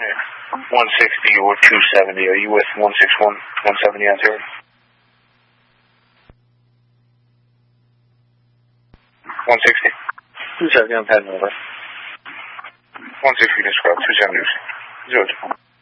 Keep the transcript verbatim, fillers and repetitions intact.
one sixty or two seventy. Are you with one sixty-one, one seventy on zero? one sixty. two seventy on ten, over. one sixty, describe, two seventy. zero two.